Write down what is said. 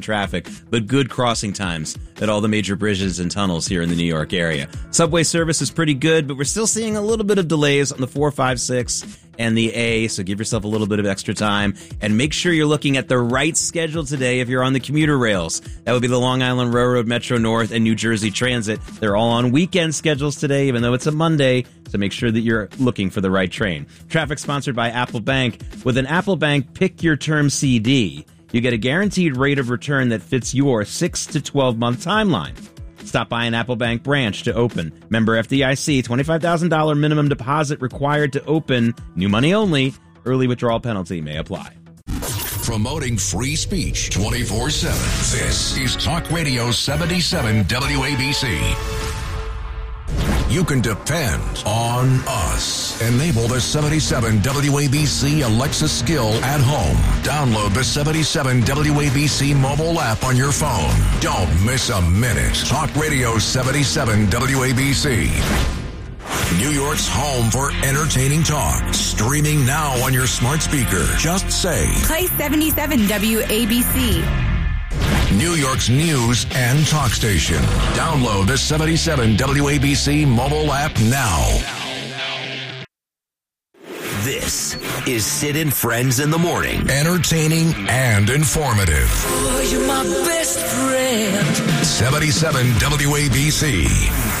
traffic, but good crossing times at all the major bridges and tunnels here in the New York area. Subway service is pretty good, but we're still seeing a little bit of delays on the 4, 5, 6 and the A, so give yourself a little bit of extra time, and make sure you're looking at the right schedule today if you're on the commuter rails. That would be the Long Island Railroad, Metro North, and New Jersey Transit. They're all on weekend schedules today, even though it's a Monday, so make sure that you're looking for the right train. Traffic sponsored by Apple Bank. With an Apple Bank Pick Your Term CD, you get a guaranteed rate of return that fits your 6 to 12-month timeline. Stop by an Apple Bank branch to open. Member FDIC, $25,000 minimum deposit required to open. New money only. Early withdrawal penalty may apply. Promoting free speech 24/7. This is Talk Radio 77 WABC. You can depend on us. Enable the 77 WABC Alexa skill at home. Download the 77 WABC mobile app on your phone. Don't miss a minute. Talk Radio 77 WABC. New York's home for entertaining talk. Streaming now on your smart speaker. Just say, play 77 WABC. New York's news and talk station. Download the 77 WABC mobile app now. This is Sid and Friends in the Morning. Entertaining and informative. Oh, you're my best friend. 77 WABC.